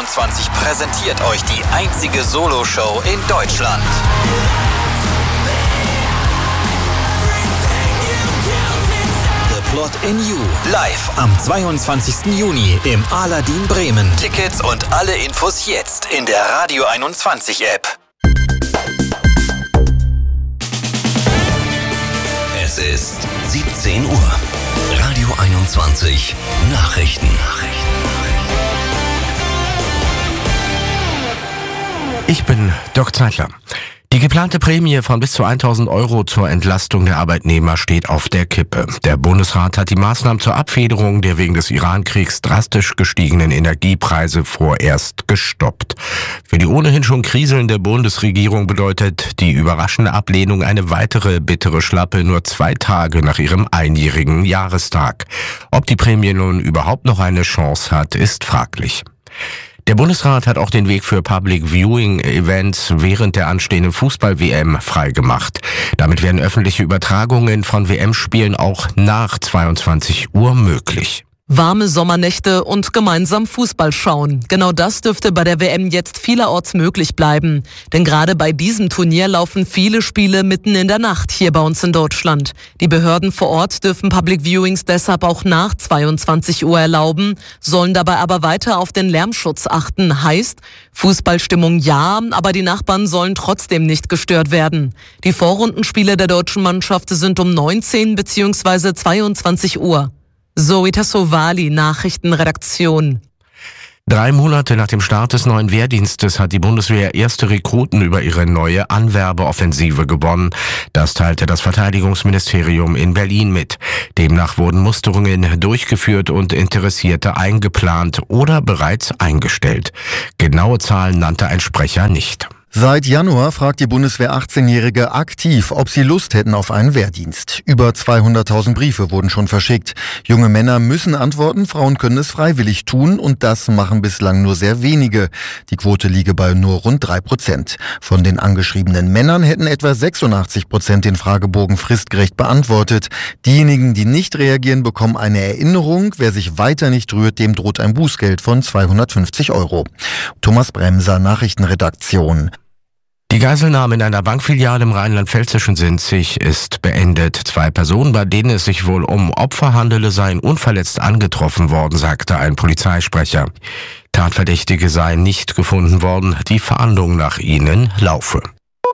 21 präsentiert euch die einzige Solo-Show in Deutschland. The Plot in You. Live am 22. Juni im Aladdin Bremen. Tickets und alle Infos jetzt in der Radio 21 App. Es ist 17 Uhr. Radio 21 Nachrichten. Ich bin Dirk Zeitler. Die geplante Prämie von bis zu 1.000 Euro zur Entlastung der Arbeitnehmer steht auf der Kippe. Der Bundesrat hat die Maßnahmen zur Abfederung der wegen des Iran-Kriegs drastisch gestiegenen Energiepreise vorerst gestoppt. Für die ohnehin schon kriselnde Bundesregierung bedeutet die überraschende Ablehnung eine weitere bittere Schlappe nur 2 Tage nach ihrem einjährigen Jahrestag. Ob die Prämie nun überhaupt noch eine Chance hat, ist fraglich. Der Bundesrat hat auch den Weg für Public Viewing Events während der anstehenden Fußball-WM freigemacht. Damit werden öffentliche Übertragungen von WM-Spielen auch nach 22 Uhr möglich. Warme Sommernächte und gemeinsam Fußball schauen. Genau das dürfte bei der WM jetzt vielerorts möglich bleiben. Denn gerade bei diesem Turnier laufen viele Spiele mitten in der Nacht hier bei uns in Deutschland. Die Behörden vor Ort dürfen Public Viewings deshalb auch nach 22 Uhr erlauben, sollen dabei aber weiter auf den Lärmschutz achten. Heißt, Fußballstimmung ja, aber die Nachbarn sollen trotzdem nicht gestört werden. Die Vorrundenspiele der deutschen Mannschaft sind um 19 bzw. 22 Uhr. Zoe Tassovali, Nachrichtenredaktion. 3 Monate nach dem Start des neuen Wehrdienstes hat die Bundeswehr erste Rekruten über ihre neue Anwerbeoffensive gewonnen. Das teilte das Verteidigungsministerium in Berlin mit. Demnach wurden Musterungen durchgeführt und Interessierte eingeplant oder bereits eingestellt. Genaue Zahlen nannte ein Sprecher nicht. Seit Januar fragt die Bundeswehr 18-Jährige aktiv, ob sie Lust hätten auf einen Wehrdienst. Über 200.000 Briefe wurden schon verschickt. Junge Männer müssen antworten, Frauen können es freiwillig tun und das machen bislang nur sehr wenige. Die Quote liege bei nur rund 3%. Von den angeschriebenen Männern hätten etwa 86% den Fragebogen fristgerecht beantwortet. Diejenigen, die nicht reagieren, bekommen eine Erinnerung. Wer sich weiter nicht rührt, dem droht ein Bußgeld von 250 Euro. Thomas Bremser, Nachrichtenredaktion. Die Geiselnahme in einer Bankfiliale im rheinland-pfälzischen Sinzig ist beendet. 2 Personen, bei denen es sich wohl um Opfer handele, seien unverletzt angetroffen worden, sagte ein Polizeisprecher. Tatverdächtige seien nicht gefunden worden. Die Fahndung nach ihnen laufe.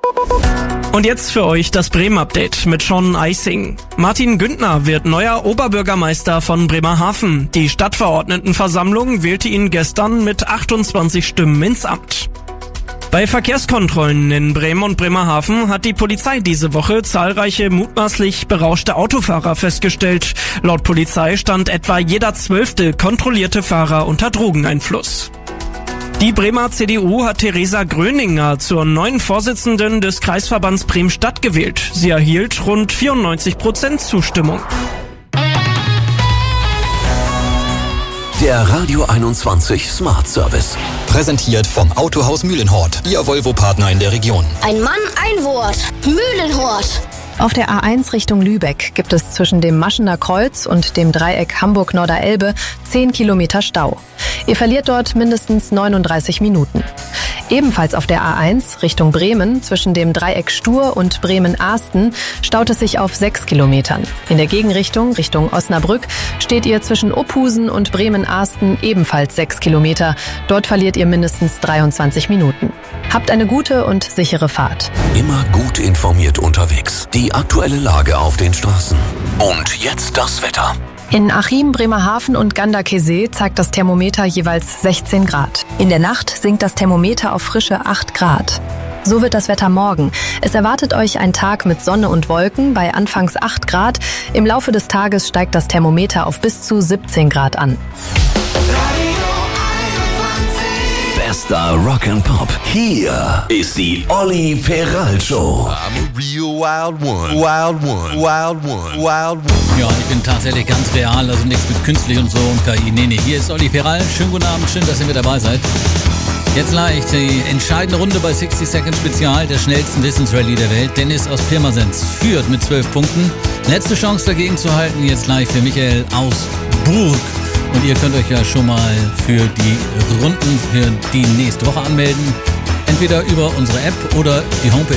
Und jetzt für euch das Bremen-Update mit Sean Eising. Martin Güntner wird neuer Oberbürgermeister von Bremerhaven. Die Stadtverordnetenversammlung wählte ihn gestern mit 28 Stimmen ins Amt. Bei Verkehrskontrollen in Bremen und Bremerhaven hat die Polizei diese Woche zahlreiche mutmaßlich berauschte Autofahrer festgestellt. Laut Polizei stand etwa jeder 12. kontrollierte Fahrer unter Drogeneinfluss. Die Bremer CDU hat Theresa Gröninger zur neuen Vorsitzenden des Kreisverbands Bremen-Stadt gewählt. Sie erhielt rund 94% Zustimmung. Der Radio 21 Smart Service. Präsentiert vom Autohaus Mühlenhort, Ihr Volvo-Partner in der Region. Ein Mann, ein Wort. Mühlenhort. Auf der A1 Richtung Lübeck gibt es zwischen dem Maschener Kreuz und dem Dreieck Hamburg-Norderelbe 10 Kilometer Stau. Ihr verliert dort mindestens 39 Minuten. Ebenfalls auf der A1 Richtung Bremen zwischen dem Dreieck Stur und Bremen-Ahsten staut es sich auf 6 Kilometern. In der Gegenrichtung, Richtung Osnabrück, steht ihr zwischen Opphusen und Bremen-Ahsten ebenfalls 6 Kilometer. Dort verliert ihr mindestens 23 Minuten. Habt eine gute und sichere Fahrt. Immer gut informiert unterwegs. Die aktuelle Lage auf den Straßen. Und jetzt das Wetter. In Achim, Bremerhaven und Ganderkesee zeigt das Thermometer jeweils 16 Grad. In der Nacht sinkt das Thermometer auf frische 8 Grad. So wird das Wetter morgen. Es erwartet euch ein Tag mit Sonne und Wolken bei anfangs 8 Grad. Im Laufe des Tages steigt das Thermometer auf bis zu 17 Grad an. Bester Rock'n'Pop. Hier ist die Olli Peral Show. I'm a real wild one. Wild one. Wild one. Wild one. Ja, ich bin tatsächlich ganz real, also nichts mit künstlich und so und KI. Nee, hier ist Olli Peral. Schönen guten Abend, schön, dass ihr mit dabei seid. Jetzt gleich die entscheidende Runde bei 60 Second Spezial, der schnellsten Wissensrallye der Welt. Dennis aus Pirmasens führt mit 12 Punkten. Letzte Chance dagegen zu halten, jetzt gleich für Michael aus Burg. Und ihr könnt euch ja schon mal für die Runden für die nächste Woche anmelden. Entweder über unsere App oder die Homepage